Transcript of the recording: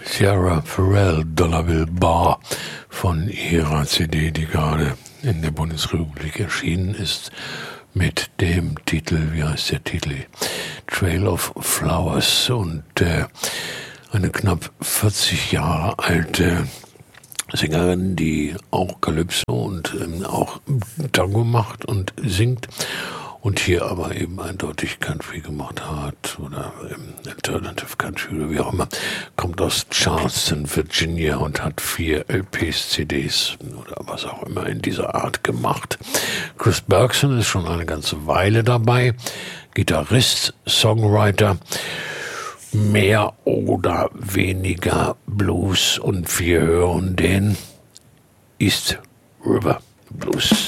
Sierra Farrell, Dollar Bill Bar von ihrer CD, die gerade in der Bundesrepublik erschienen ist, mit dem Titel, wie heißt der Titel? Trail of Flowers, und eine knapp 40 Jahre alte Sängerin, die auch Calypso und auch Tango macht und singt und hier aber eben eindeutig Country gemacht hat oder Alternative Country oder wie auch immer, kommt aus Charleston, Virginia und hat 4 LPs, CDs oder was auch immer in dieser Art gemacht. Chris Bergson ist schon eine ganze Weile dabei, Gitarrist, Songwriter, mehr oder weniger Blues, und wir hören den East River Blues.